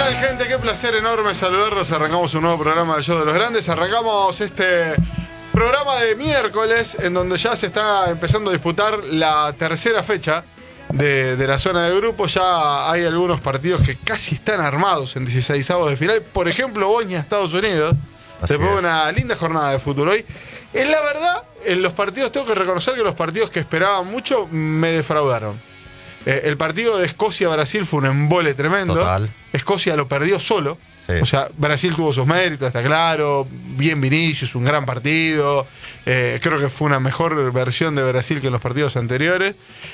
tal, gente? Qué placer enorme saludarlos. Arrancamos un nuevo programa del Show de los Grandes. Arrancamos este programa de miércoles, en donde ya se está empezando a disputar la tercera fecha de la zona de grupos. Ya hay algunos partidos que casi están armados en 16avos de final. Por ejemplo, Bosnia, Estados Unidos. Se fue una linda jornada de fútbol hoy. En la verdad, en los partidos, tengo que reconocer que los partidos que esperaban mucho me defraudaron. El partido de Escocia-Brasil fue un embole tremendo. Total. Escocia lo perdió solo. Sí. O sea, Brasil tuvo sus méritos, está claro. Bien Vinicius, un gran partido. Creo que fue una mejor versión de Brasil que en los partidos anteriores.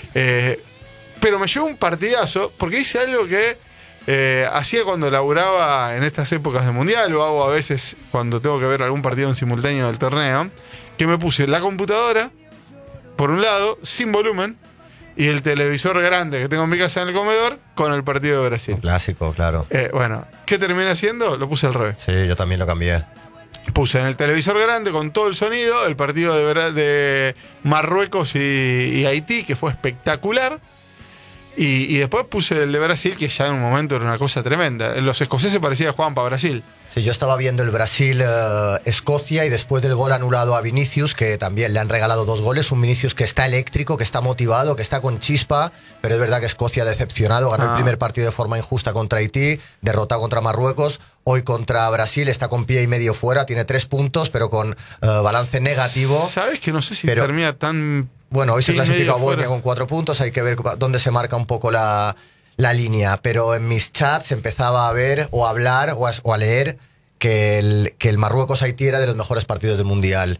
Pero me llevó un partidazo porque hice algo que hacía cuando laburaba en estas épocas de mundial, o hago a veces cuando tengo que ver algún partido en simultáneo del torneo, que me puse la computadora, por un lado, sin volumen, y el televisor grande que tengo en mi casa en el comedor con el partido de Brasil. Un clásico, claro. Bueno, ¿qué terminé haciendo? Lo puse al revés. Sí, yo también lo cambié. Puse en el televisor grande con todo el sonido el partido de Marruecos y Haití, que fue espectacular. Y después puse el de Brasil, que ya en un momento era una cosa tremenda. Los escoceses parecían que jugaban para Brasil. Sí, yo estaba viendo el Brasil-Escocia y después del gol anulado a Vinicius, que también le han regalado 2 goles, un Vinicius que está eléctrico, que está motivado, que está con chispa, pero es verdad que Escocia ha decepcionado, ganó el primer partido de forma injusta contra Haití, derrotado contra Marruecos, hoy contra Brasil está con pie y medio fuera, tiene 3 puntos, pero con balance negativo. ¿Sabes que no sé si termina tan... Bueno, hoy se clasifica a Bosnia fuera con 4 puntos, hay que ver dónde se marca un poco la línea, pero en mis chats empezaba a ver o a hablar o a leer que el Marruecos-Haití era de los mejores partidos del Mundial.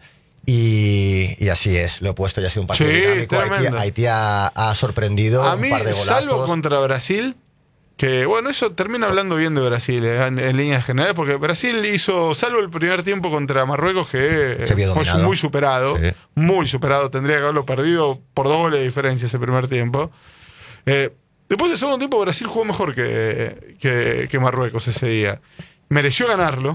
Y así es, lo he puesto, ya ha sido un partido dinámico. Haití ha sorprendido, a mí, un par de golazos. Salvo contra Brasil, que bueno, eso termina hablando bien de Brasil en líneas generales, porque Brasil hizo, salvo el primer tiempo contra Marruecos, que fue muy superado, tendría que haberlo perdido por 2 goles de diferencia ese primer tiempo. Después del segundo tiempo Brasil jugó mejor que Marruecos ese día. Mereció ganarlo.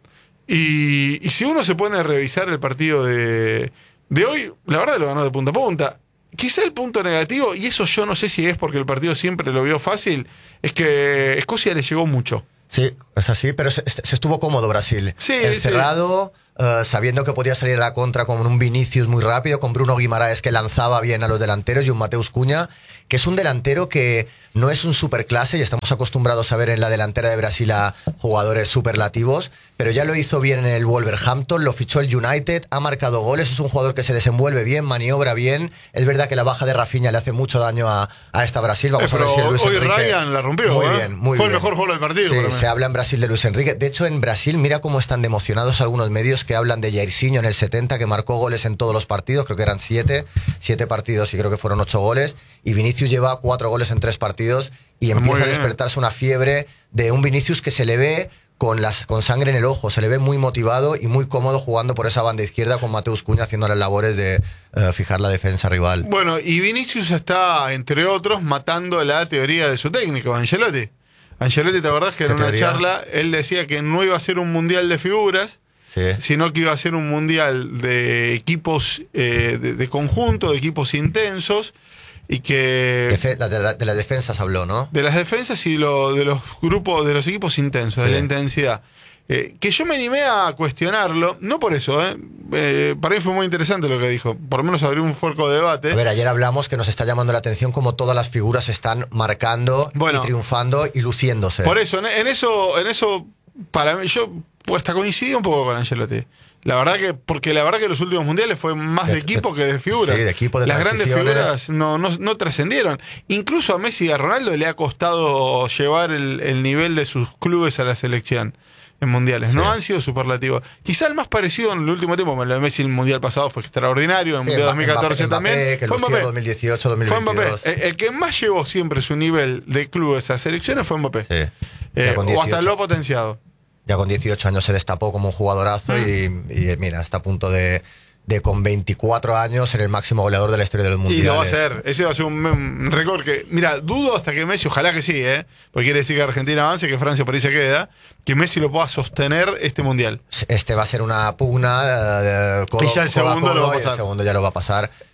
Y si uno se pone a revisar el partido de hoy, la verdad lo ganó de punta a punta. Quizá el punto negativo, y eso yo no sé si es porque el partido siempre lo vio fácil, es que Escocia le llegó mucho. Sí, es así, pero se estuvo cómodo Brasil. Sí, encerrado, sabiendo que podía salir a la contra con un Vinicius muy rápido, con Bruno Guimaraes que lanzaba bien a los delanteros y un Mateus Cunha, que es un delantero que no es un superclase y estamos acostumbrados a ver en la delantera de Brasil a jugadores superlativos, pero ya lo hizo bien en el Wolverhampton, lo fichó el United, ha marcado goles, es un jugador que se desenvuelve bien, maniobra bien. Es verdad que la baja de Rafinha le hace mucho daño a esta Brasil. Vamos a ver si Luis hoy Enrique... Ryan la rompió. Muy bien, muy Fue bien. El mejor jugador del partido. Sí, se habla en Brasil de Luis Enrique. De hecho, en Brasil, mira cómo están de emocionados algunos medios que hablan de Jairzinho en el 70, que marcó goles en todos los partidos, creo que eran 7 partidos y creo que fueron 8 goles. Y Vinicius lleva 4 goles en 3 partidos y empieza a despertarse una fiebre de un Vinicius que se le ve con sangre en el ojo, se le ve muy motivado y muy cómodo jugando por esa banda izquierda con Mateus Cunha haciendo las labores de fijar la defensa rival. Bueno, y Vinicius está, entre otros, matando la teoría de su técnico, Ancelotti. Ancelotti, ¿te acordás que en una charla él decía que no iba a ser un mundial de figuras, sino que iba a ser un mundial de equipos de conjunto, de equipos intensos? Y que de las defensas habló, ¿no? De las defensas y de los grupos, de los equipos intensos, de la intensidad. Que yo me animé a cuestionarlo, no por eso, para mí fue muy interesante lo que dijo, por lo menos abrió un foco de debate. A ver, ayer hablamos que nos está llamando la atención como todas las figuras están marcando y triunfando y luciéndose. Por eso, en eso, para mí, yo hasta coincidí un poco con Ancelotti. La verdad que los últimos mundiales fue más de equipo que de figuras. Sí, de equipo, de las grandes figuras no trascendieron. Incluso a Messi y a Ronaldo le ha costado llevar el nivel de sus clubes a la selección en mundiales. No han sido superlativos. Quizá el más parecido en el último tiempo, lo de Messi en el mundial pasado fue extraordinario, en el mundial 2014 también. Que fue Mbappé. 2018, 2022. Fue Mbappé. El que más llevó siempre su nivel de clubes a selecciones fue Mbappé. Sí. O hasta lo ha potenciado. Ya con 18 años se destapó como un jugadorazo y mira, está a punto de con 24 años ser el máximo goleador de la historia de los mundiales. Y lo va a hacer. Ese va a ser un récord que... Mira, dudo hasta que Messi, ojalá que sí, porque quiere decir que Argentina avance, que Francia por ahí se queda, que Messi lo pueda sostener este mundial. Este va a ser una pugna y ya el segundo lo va a pasar. El segundo ya lo va a pasar.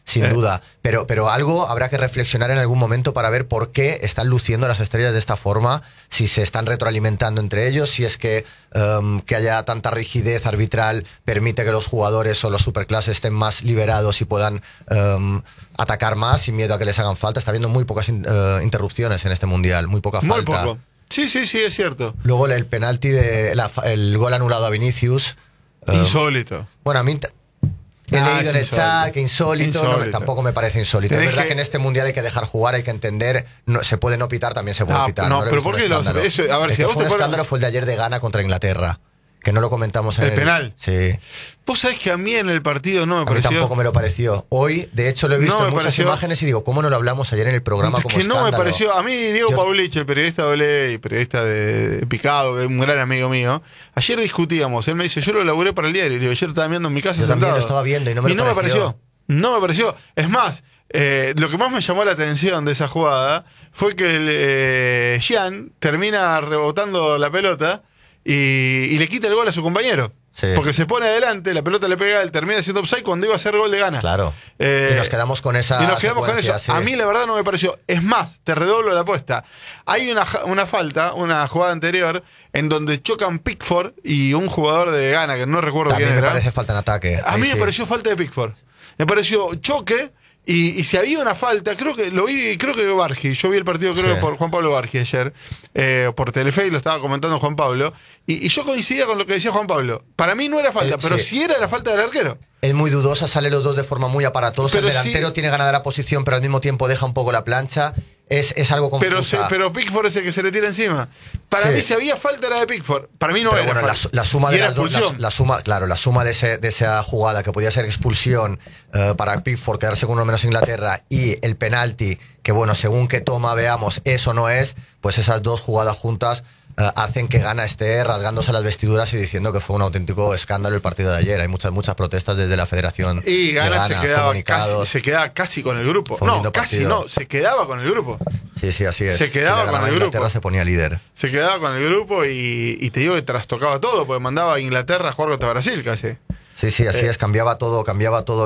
Sin duda, pero algo habrá que reflexionar en algún momento para ver por qué están luciendo las estrellas de esta forma, si se están retroalimentando entre ellos, si es que haya tanta rigidez arbitral permite que los jugadores o los superclases estén más liberados y puedan atacar más sin miedo a que les hagan falta. Está habiendo muy pocas interrupciones en este mundial, muy poca falta. Muy poco. Sí, es cierto. Luego el penalti, el gol anulado a Vinicius. Insólito. Bueno, a mí... He leído en el chat que insólito. No, tampoco me parece insólito. Es verdad que en este mundial hay que dejar jugar, hay que entender. No, se puede no pitar, también se puede pitar. No, pero ¿por qué lo eso? A ver, si fue un escándalo fue el de ayer de Ghana contra Inglaterra. Que no lo comentamos en el penal. Sí. Vos sabés que a mí en el partido no me pareció. A mí tampoco me lo pareció. Hoy, de hecho, lo he visto en muchas imágenes y digo, ¿cómo no lo hablamos ayer en el programa como escándalo? No me pareció. A mí, Diego Paulich, el periodista de Olé y periodista de Picado, que es un gran amigo mío, ayer discutíamos. Él me dice, yo lo laburé para el diario. Y le digo, ayer estaba viendo en mi casa yo sentado. También lo estaba viendo y no me pareció. No me pareció. Es más, lo que más me llamó la atención de esa jugada fue que Gian termina rebotando la pelota y le quita el gol a su compañero. Sí. Porque se pone adelante, la pelota le pega, él termina haciendo offside cuando iba a hacer gol de Ghana. Claro. Y nos quedamos con esa. Y nos quedamos con eso. Sí. A mí la verdad no me pareció. Es más, te redoblo la apuesta. Hay una falta, una jugada anterior, en donde chocan Pickford y un jugador de Ghana, que no recuerdo quién era. A mí me parece falta en ataque. A mí me pareció falta de Pickford. Me pareció choque. Y si había una falta, creo que Bargi, yo vi el partido creo que por Juan Pablo Bargi ayer, por Telefe, y lo estaba comentando Juan Pablo, y yo coincidía con lo que decía Juan Pablo. Para mí no era falta, pero sí era la falta del arquero. Es muy dudosa, sale los dos de forma muy aparatosa, pero el delantero tiene ganada la posición, pero al mismo tiempo deja un poco la plancha. Es algo confusa. Pero Pickford es el que se le tira encima. Para mí, si había falta, era de Pickford. Para mí no era. Bueno, la suma de las dos. La suma de esa jugada que podía ser expulsión para Pickford, quedarse con uno menos Inglaterra, y el penalti, que bueno, según que toma veamos, eso no es, pues esas dos jugadas juntas hacen que Ghana esté rasgándose las vestiduras y diciendo que fue un auténtico escándalo el partido de ayer. Hay muchas protestas desde la Federación. Y Ghana se quedaba casi con el grupo. No, casi no, se quedaba con el grupo. Sí, así es. Se quedaba con el grupo. Inglaterra se ponía líder. Se quedaba con el grupo y te digo que trastocaba todo, porque mandaba a Inglaterra a jugar contra Brasil casi. Sí, así es, cambiaba todos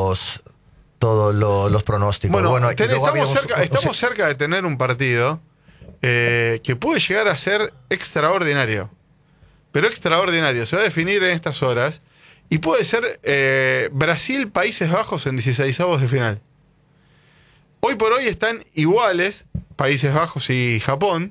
los pronósticos. Bueno, estamos cerca de tener un partido que puede llegar a ser extraordinario. Pero extraordinario. Se va a definir en estas horas. Y puede ser Brasil-Países Bajos en 16avos de final. Hoy por hoy están iguales Países Bajos y Japón.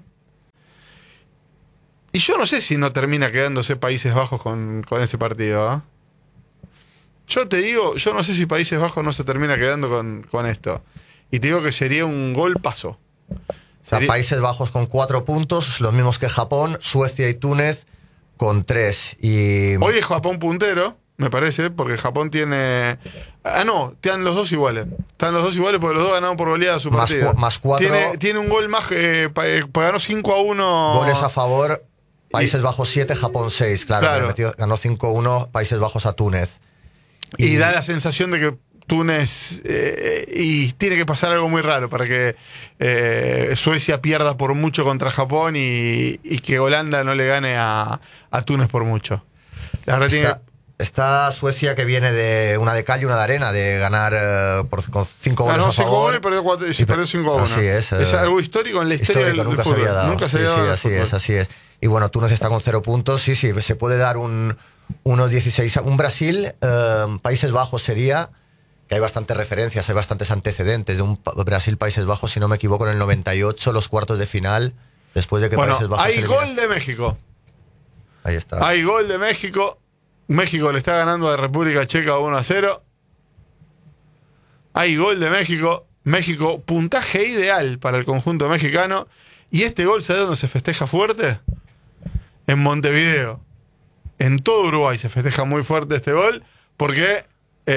Y yo no sé si no termina quedándose Países Bajos con ese partido. ¿Eh? Yo te digo, yo no sé si Países Bajos no se termina quedando con esto. Y te digo que sería un golpazo. O sea, Países Bajos con 4 puntos, los mismos que Japón, Suecia y Túnez con 3. Hoy es Japón puntero, me parece, porque Japón tiene... no, están los dos iguales. Están los dos iguales porque los dos ganaron por goleada su partido. Más 4. Tiene un gol más, ganó 5-1. Goles a favor, Países Bajos 7, Japón 6. Claro. Ganó 5-1 Países Bajos a Túnez. Y da la sensación de que Túnez y tiene que pasar algo muy raro para que Suecia pierda por mucho contra Japón y que Holanda no le gane a Túnez por mucho. La verdad está Suecia, que viene de una de cal y una de arena, de ganar con 5 goles a favor. 5 goles y perdió 5-1. Así es. Es algo histórico en la historia del nunca fútbol. Se había dado. Nunca se había dado. Así es. Y bueno, Túnez está con 0 puntos. Sí, se puede dar unos 16. Un Brasil, Países Bajos sería... que hay bastantes referencias, hay bastantes antecedentes de un Brasil-Países Bajos, si no me equivoco, en el 98, los cuartos de final, después de que Países Bajos... Hay gol de México. Ahí está. Hay gol de México. México le está ganando a República Checa 1-0. Hay gol de México. México, puntaje ideal para el conjunto mexicano. Y este gol, ¿sabes dónde se festeja fuerte? En Montevideo. En todo Uruguay se festeja muy fuerte este gol, porque...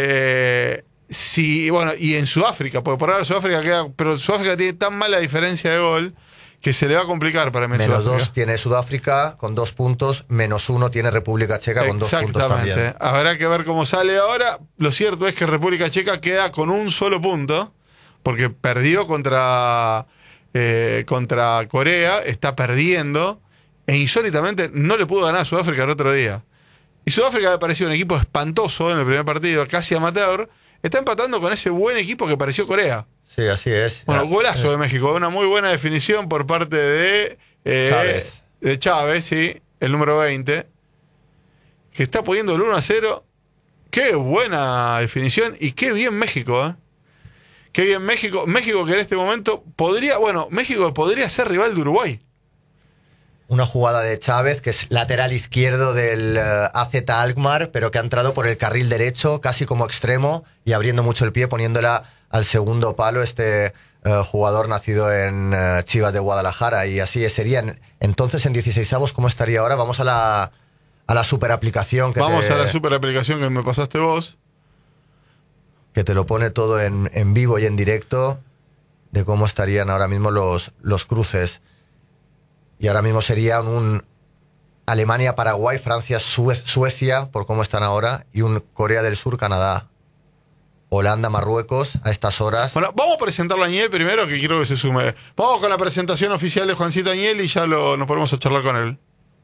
y en Sudáfrica, porque por ahora Sudáfrica queda, pero Sudáfrica tiene tan mala diferencia de gol que se le va a complicar para mí. -2 tiene Sudáfrica con 2 puntos, -1 tiene República Checa con 2 puntos también. Habrá que ver cómo sale ahora. Lo cierto es que República Checa queda con un solo punto, porque perdió contra Corea, está perdiendo, e insólitamente no le pudo ganar a Sudáfrica el otro día. Y Sudáfrica me pareció un equipo espantoso en el primer partido, casi amateur. está empatando con ese buen equipo que pareció Corea. Sí, así es. Bueno, golazo de México, una muy buena definición por parte de Chávez. De Chávez, sí, el número 20, que está poniendo el 1-0. Qué buena definición y qué bien México, ¿eh? Qué bien México. México que en este momento México podría ser rival de Uruguay. Una jugada de Chávez, que es lateral izquierdo del AZ Alkmaar, pero que ha entrado por el carril derecho, casi como extremo, y abriendo mucho el pie, poniéndola al segundo palo, jugador nacido en Chivas de Guadalajara. Y así serían. Entonces, en 16avos, ¿cómo estaría ahora? Vamos a la super aplicación. Vamos a la super aplicación que me pasaste vos. Que te lo pone todo en vivo y en directo, de cómo estarían ahora mismo los cruces. Y ahora mismo sería un Alemania, Paraguay, Francia, Suecia, por cómo están ahora, y un Corea del Sur, Canadá, Holanda, Marruecos, a estas horas. Bueno, vamos a presentarlo a Añel primero, que quiero que se sume. Vamos con la presentación oficial de Juancito Añel y ya nos ponemos a charlar con él.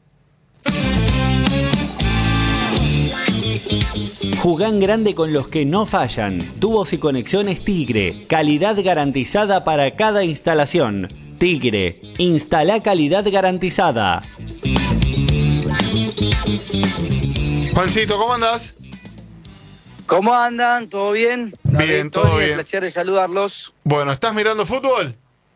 Jugán grande con los que no fallan. Tubos y conexiones Tigre. Calidad garantizada para cada instalación. Tigre, instala calidad garantizada. Juancito, ¿cómo andás? ¿Cómo andan? ¿Todo bien? Bien, todo bien. Un placer de saludarlos. Bueno, ¿estás mirando fútbol?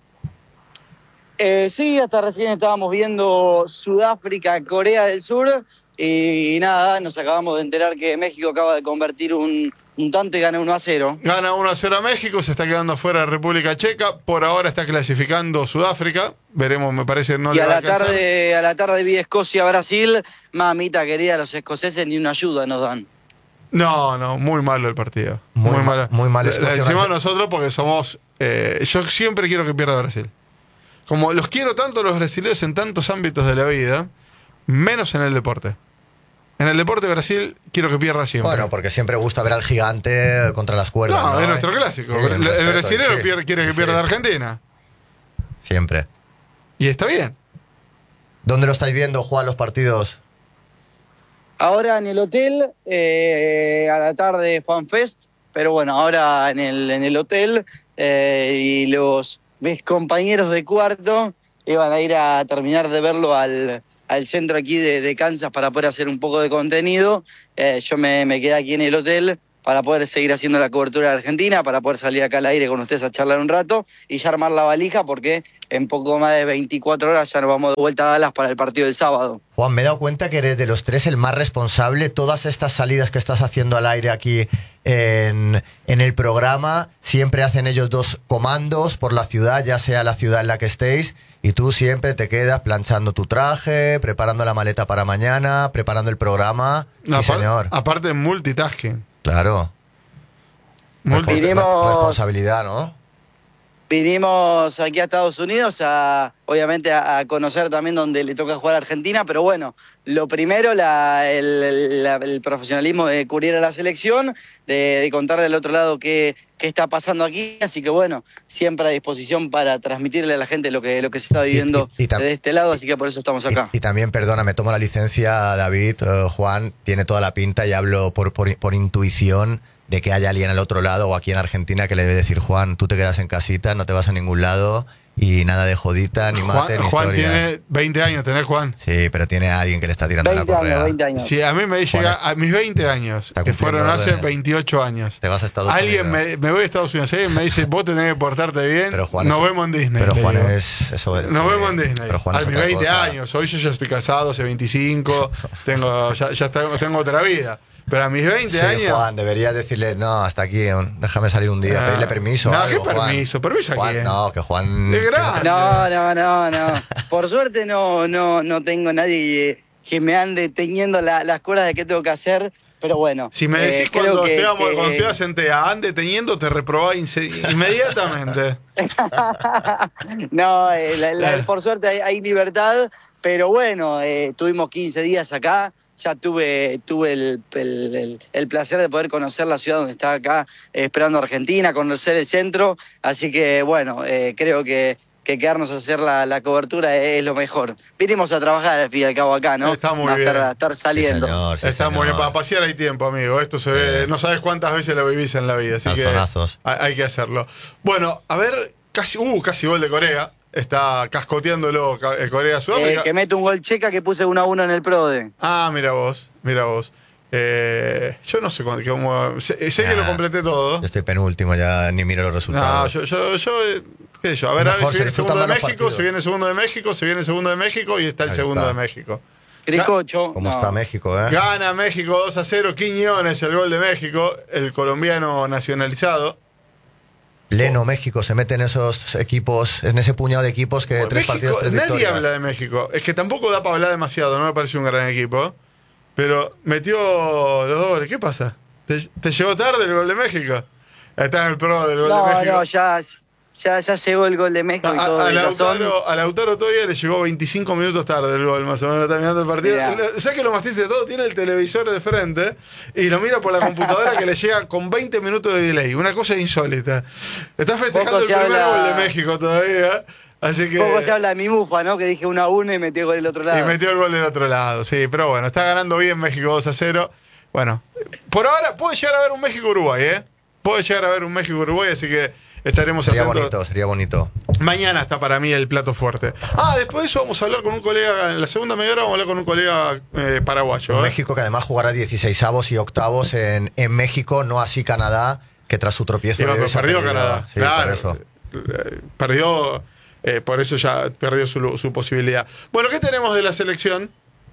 Sí, hasta recién estábamos viendo Sudáfrica, Corea del Sur. Y nada, nos acabamos de enterar que México acaba de convertir un tanto y gana 1-0. Gana 1-0 a México, se está quedando fuera de República Checa. Por ahora está clasificando Sudáfrica. Veremos, me parece, no le va a alcanzar. Y a la tarde vi Escocia-Brasil. Mamita querida, los escoceses ni una ayuda nos dan. No, muy malo el partido. Muy malo. Muy mal. Le decimos nosotros porque somos... yo siempre quiero que pierda Brasil. Como los quiero tanto los brasileños en tantos ámbitos de la vida, menos en el deporte. En el deporte Brasil quiero que pierda siempre. Bueno, porque siempre gusta ver al gigante contra las cuerdas. No, es nuestro clásico. Sí, el brasileño quiere que pierda Argentina. Siempre. Y está bien. ¿Dónde lo estáis viendo, Juan, los partidos? Ahora en el hotel, a la tarde FanFest, pero bueno, ahora en el hotel y mis compañeros de cuarto iban a ir a terminar de verlo al centro aquí de Kansas para poder hacer un poco de contenido. Yo me quedé aquí en el hotel para poder seguir haciendo la cobertura de Argentina, para poder salir acá al aire con ustedes a charlar un rato y ya armar la valija porque en poco más de 24 horas ya nos vamos de vuelta a Dallas para el partido del sábado. Juan, me he dado cuenta que eres de los tres el más responsable. Todas estas salidas que estás haciendo al aire aquí en el programa, siempre hacen ellos dos comandos por la ciudad, ya sea la ciudad en la que estéis, y tú siempre te quedas planchando tu traje, preparando la maleta para mañana, preparando el programa. Sí, señor. Aparte, multitasking. Claro. Responsabilidad, ¿no? Vinimos aquí a Estados Unidos, obviamente a conocer también donde le toca jugar a Argentina, pero bueno, lo primero, el profesionalismo de cubrir a la selección, de contarle al otro lado qué está pasando aquí, así que bueno, siempre a disposición para transmitirle a la gente lo que se está viviendo desde este lado, así que por eso estamos acá. Y también, perdona, me tomo la licencia, David, Juan, tiene toda la pinta y hablo por intuición de que haya alguien al otro lado o aquí en Argentina que le debe decir: Juan, tú te quedas en casita, no te vas a ningún lado y nada de jodita, ni mate, ni Juan historia. Tiene 20 años, ¿tenés, Juan? Sí, pero tiene a alguien que le está tirando la correa. 20 años. Sí, a mí me llega a mis 20 años, que fueron hace 28 años. Te vas a Estados Unidos. Alguien me voy a Estados Unidos, alguien me dice: vos tenés que portarte bien, nos vemos en Disney. Pero Juan es... Nos vemos en Disney. A mis 20 años, hoy yo ya estoy casado, hace 25, tengo otra vida. Pero a mis 20 años... Juan, deberías decirle: no, hasta aquí, déjame salir un día, pedirle permiso. No, algo, ¿qué permiso? Juan. ¿Permiso a Juan, quién? No, que Juan... Es grande. No. Por suerte no tengo nadie que me ande teniendo las cuerdas de qué tengo que hacer, pero bueno. Si me decís cuando estés en TEA, ande teniendo, te reprobás inmediatamente. No, por suerte hay libertad, pero bueno, tuvimos 15 días acá. Ya tuve el placer de poder conocer la ciudad donde está acá esperando Argentina, conocer el centro. Así que, bueno, creo que quedarnos a hacer la cobertura es lo mejor. Vinimos a trabajar al fin y al cabo acá, ¿no? Está muy bien. Estar saliendo. Sí, está muy bien. Para pasear hay tiempo, amigo. Esto se ve. No sabes cuántas veces lo vivís en la vida, así que hay que hacerlo. Bueno, a ver, casi gol de Corea. Está cascoteándolo Corea-Sudáfrica. Que mete un gol Checa que puse 1-1 en el PRODE. Ah, mira vos. Yo no sé cómo. Sé que lo completé todo. Yo estoy penúltimo, ya ni miro los resultados. No, yo qué sé yo. A ver, se viene el segundo de México, se viene el segundo de México, se viene el segundo de México y está el segundo de México. Cricocho. ¿Cómo está México, Gana México 2-0. Quiñones, el gol de México, el colombiano nacionalizado. Pleno México, se meten esos equipos, en ese puñado de equipos que bueno, 3 México, partidos, 3 nadie victorias. habla de México. Es que tampoco da para hablar demasiado, no me parece un gran equipo. Pero metió los 2 goles. ¿Qué pasa? ¿Te llegó tarde el gol de México? Está en el pro del gol de México. No, ya llegó el gol de México y todo. A Lautaro todavía le llegó 25 minutos tarde el gol, más o menos, terminando el partido. ¿Sabes que lo más triste de todo? Tiene el televisor de frente y lo mira por la computadora que le llega con 20 minutos de delay. Una cosa insólita. Está festejando el primer gol de México todavía. Así que, poco se habla de mi mufa, ¿no? Que dije 1-1 y metió el gol del otro lado. Y metió el gol del otro lado, sí. Pero bueno, está ganando bien México 2-0. Bueno, por ahora puede llegar a haber un México-Uruguay, ¿eh? Puede llegar a haber un México-Uruguay, así que estaremos atentos. Sería bonito. Mañana está para mí el plato fuerte. Después de eso vamos a hablar con un colega, en la segunda media hora vamos a hablar con un colega paraguayo. México que además jugará 16avos y octavos en México, no así Canadá, que tras su tropiezo... Perdió Canadá. Sí, claro, por eso. Perdió... por eso ya perdió su posibilidad. Bueno, ¿qué tenemos de la selección?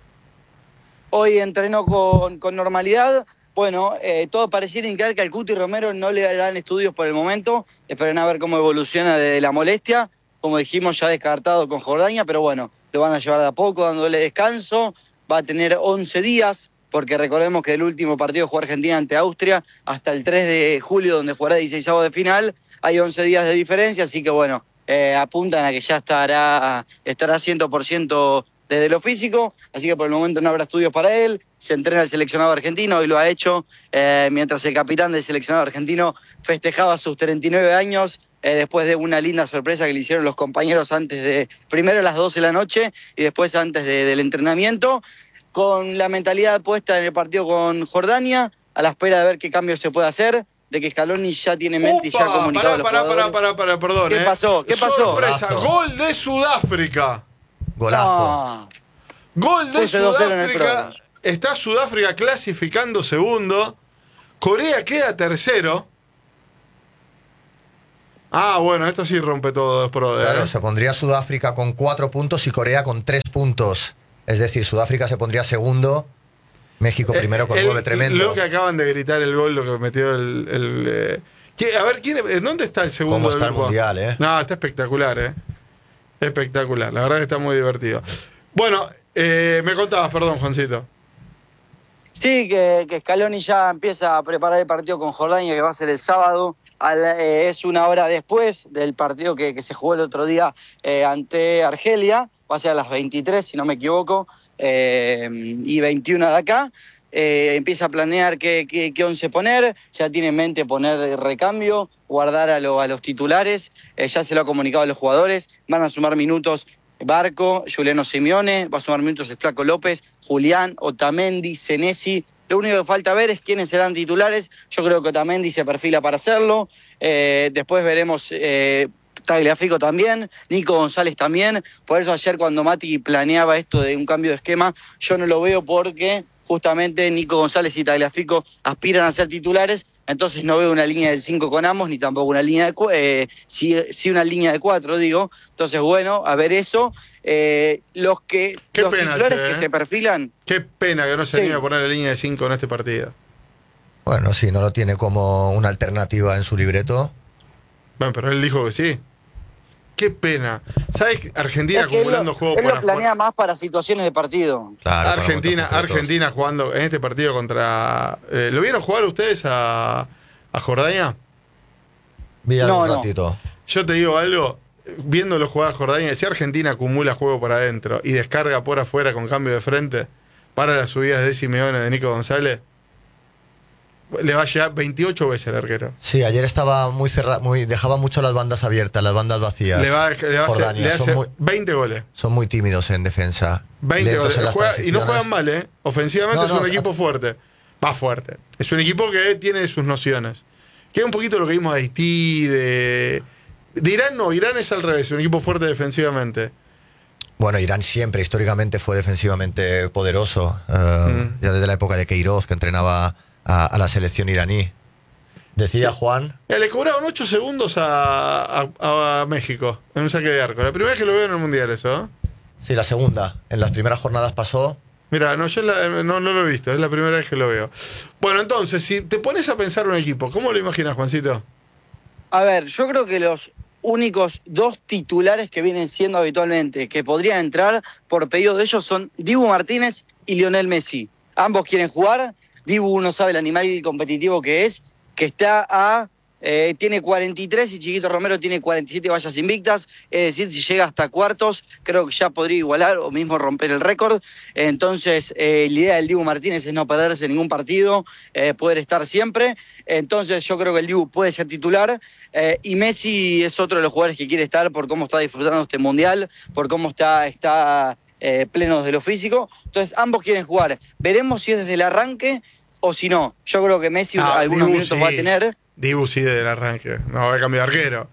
Hoy entrenó con normalidad. Bueno, todo pareciera indicar que al Cuti Romero no le darán estudios por el momento. Esperen a ver cómo evoluciona de la molestia. Como dijimos, ya descartado con Jordania, pero bueno, lo van a llevar de a poco, dándole descanso. Va a tener 11 días, porque recordemos que el último partido jugó Argentina ante Austria hasta el 3 de julio, donde jugará 16avos de final. Hay 11 días de diferencia, así que bueno, apuntan a que ya estará 100% desde lo físico, así que por el momento no habrá estudios para él. Se entrena el seleccionado argentino y lo ha hecho mientras el capitán del seleccionado argentino festejaba sus 39 años después de una linda sorpresa que le hicieron los compañeros primero a las 12 de la noche y después antes del entrenamiento, con la mentalidad puesta en el partido con Jordania, a la espera de ver qué cambios se puede hacer, de que Scaloni ya tiene en mente y ya ha comunicado a los jugadores. Perdón. ¿Qué pasó? Sorpresa, gol de Sudáfrica. Golazo. Gol de Sudáfrica. Está Sudáfrica clasificando segundo. Corea queda tercero. Bueno, esto sí rompe todo, brother. Claro, se pondría Sudáfrica con 4 puntos y Corea con 3 puntos. Es decir, Sudáfrica se pondría segundo, México primero con 9 tremendo. Lo que acaban de gritar el gol, lo que metió a ver, ¿dónde está el segundo? ¿Cómo está el mundial, No, está espectacular, Espectacular, la verdad que está muy divertido. Bueno, me contabas, perdón, Juancito. Sí, que Scaloni ya empieza a preparar el partido con Jordania, que va a ser el sábado. Es una hora después del partido que se jugó el otro día ante Argelia. Va a ser a las 23, si no me equivoco, y 21 de acá. Empieza a planear qué 11 poner. Ya tiene en mente poner recambio, guardar a los titulares. Ya se lo ha comunicado a los jugadores. Van a sumar minutos Barco, Juliano Simeone, va a sumar minutos el Flaco López, Julián, Otamendi, Senesi. Lo único que falta ver es quiénes serán titulares. Yo creo que Otamendi se perfila para hacerlo. Después veremos Tagliafico también, Nico González también. Por eso ayer cuando Mati planeaba esto de un cambio de esquema, yo no lo veo porque justamente Nico González y Tagliafico aspiran a ser titulares. Entonces no veo una línea de 5 con ambos, ni tampoco una línea sí una línea de 4, digo. Entonces, bueno, a ver eso. Los titulares que se perfilan... Qué pena que no se anime a poner la línea de 5 en este partido. Bueno, sí, no lo tiene como una alternativa en su libreto. Bueno, pero él dijo que sí. Qué pena. ¿Sabes? Argentina acumulando juegos para... Él lo planea más para situaciones de partido. Claro, Argentina jugando en este partido contra... ¿Lo vieron jugar ustedes a Jordania? Vi un ratito. Yo te digo algo. Viéndolo jugar a Jordania, si Argentina acumula juego por adentro y descarga por afuera con cambio de frente para las subidas de Simeone de Nico González... le va a llegar 28 veces el arquero. Sí, ayer estaba muy cerrado, dejaba mucho las bandas abiertas, las bandas vacías. Le hace 20 goles. Son muy tímidos en defensa. 20 goles. Y no juegan mal, ¿eh? Ofensivamente es un equipo fuerte. Más fuerte. Es un equipo que tiene sus nociones. Que es un poquito lo que vimos de Haití, de Irán no. Irán es al revés, un equipo fuerte defensivamente. Bueno, Irán siempre, históricamente, fue defensivamente poderoso. Ya desde la época de Queiroz, que entrenaba a la selección iraní. Decía Juan. Le cobraron 8 segundos a México en un saque de arco. La primera vez que lo veo en el Mundial, eso, ¿eh? Sí, la segunda. En las primeras jornadas pasó. Mira, no, yo no lo he visto, es la primera vez que lo veo. Bueno, entonces, si te pones a pensar un equipo, ¿cómo lo imaginas, Juancito? A ver, yo creo que los únicos 2 titulares que vienen siendo habitualmente, que podrían entrar por pedido de ellos, son Dibu Martínez y Lionel Messi. Ambos quieren jugar. Dibu, uno sabe el animal competitivo que es, que está tiene 43 y Chiquito Romero tiene 47 vallas invictas, es decir, si llega hasta cuartos, creo que ya podría igualar o mismo romper el récord. Entonces, la idea del Dibu Martínez es no perderse ningún partido, poder estar siempre. Entonces, yo creo que el Dibu puede ser titular y Messi es otro de los jugadores que quiere estar por cómo está disfrutando este Mundial, por cómo está pleno de lo físico. Entonces, ambos quieren jugar. Veremos si es desde el arranque o si no. Yo creo que Messi algunos minutos va a tener. Dibu sí desde el arranque. No, va a cambiar de arquero.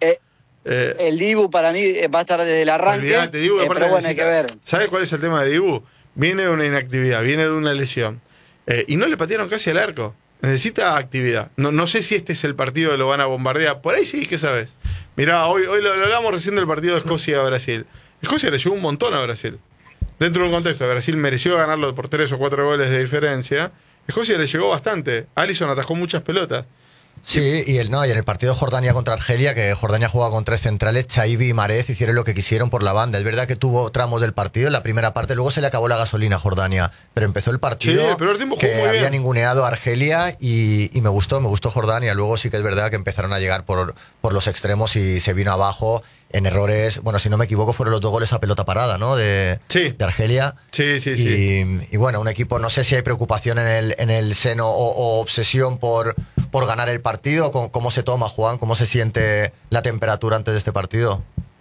El Dibu para mí va a estar desde el arranque. Olvidate, Dibu, pero bueno, hay que ver. ¿Sabes cuál es el tema de Dibu? Viene de una inactividad, viene de una lesión. Y no le patearon casi al arco. Necesita actividad. No sé si este es el partido que lo van a bombardear. Por ahí sí, ¿qué sabes? Mirá, hoy lo hablamos recién del partido de Escocia-Brasil. Escocia le llegó un montón a Brasil. Dentro de un contexto, Brasil mereció ganarlo por 3 o 4 goles de diferencia. Escocia le llegó bastante. Alisson atajó muchas pelotas. Sí, y en el partido de Jordania contra Argelia, que Jordania jugaba con 3 centrales, Chaibi y Marez hicieron lo que quisieron por la banda. Es verdad que tuvo tramos del partido en la primera parte, luego se le acabó la gasolina a Jordania, pero empezó el partido que había ninguneado a Argelia y me gustó Jordania. Luego sí que es verdad que empezaron a llegar por los extremos y se vino abajo en errores. Bueno, si no me equivoco, fueron los 2 goles a pelota parada, ¿no? De Argelia. Sí. Y bueno, un equipo, no sé si hay preocupación en el seno o obsesión por ganar el partido. ¿Cómo se toma, Juan? ¿Cómo se siente la temperatura antes de este partido?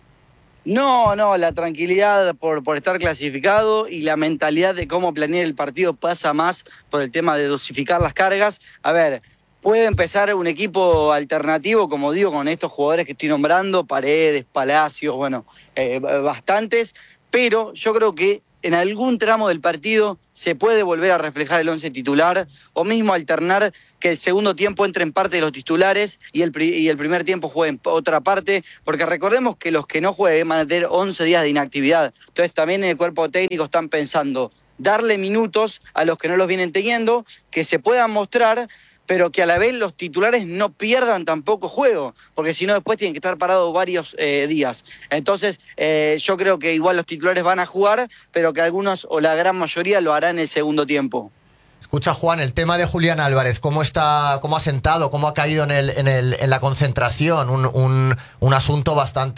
No, la tranquilidad por estar clasificado y la mentalidad de cómo planear el partido pasa más por el tema de dosificar las cargas. A ver, puede empezar un equipo alternativo, como digo, con estos jugadores que estoy nombrando, Paredes, Palacios, bueno, bastantes, pero yo creo que en algún tramo del partido se puede volver a reflejar el 11 titular o mismo alternar que el segundo tiempo entre en parte de los titulares y el primer tiempo juegue en otra parte, porque recordemos que los que no jueguen van a tener 11 días de inactividad. Entonces también en el cuerpo técnico están pensando darle minutos a los que no los vienen teniendo, que se puedan mostrar, pero que a la vez los titulares no pierdan tampoco juego, porque si no después tienen que estar parados varios días. Entonces yo creo que igual los titulares van a jugar, pero que algunos o la gran mayoría lo harán en el segundo tiempo. Escucha, Juan, el tema de Julián Álvarez, ¿cómo ha sentado, cómo ha caído en la concentración? Un asunto bastante